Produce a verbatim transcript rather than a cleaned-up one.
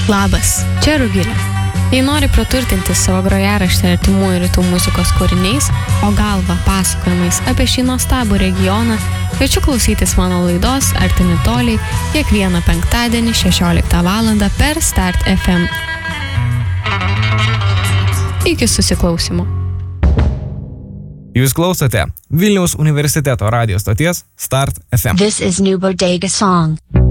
Labas, čia Rugilė. Jei nori praturtinti savo grojaraštį artimųjų rytų muzikos kūriniais, o galva pasakojimais apie šį nuostabų regioną, kviečiu klausytis mano laidos Artimi toliai kiekvieną penktadienį šešioliktą valandą per Start F M. Iki susiklausimo. Jūs klausote Vilniaus universiteto radijo stoties Start F M. This is New Bodega Song.